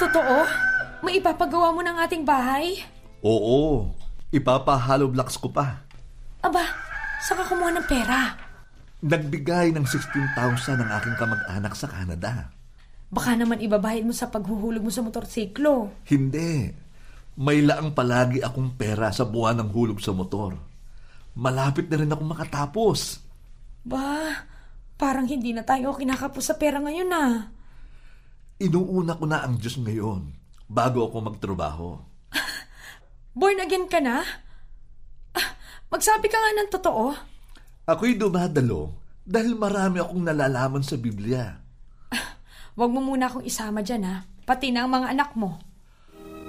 Totoo? May ipapagawa mo ng ating bahay? Oo, ipapa-hollow blocks ko pa. Aba, saan ka kumuha ng pera? Nagbigay ng 16,000 ng aking kamag-anak sa Canada. Baka naman ibabahid mo sa paghuhulog mo sa motorsiklo. Hindi. May laang palagi akong pera sa buwan ng hulog sa motor. Malapit na rin ako makatapos. Ba, parang hindi na tayo kinakapos sa pera ngayon ah. Inuuna ko na ang Diyos ngayon bago ako magtrabaho. Born again ka na? Magsabi ka nga ng totoo. Ako'y dumadalo dahil marami akong nalalaman sa Biblia. Huwag mo muna akong isama dyan ha, pati na ang mga anak mo.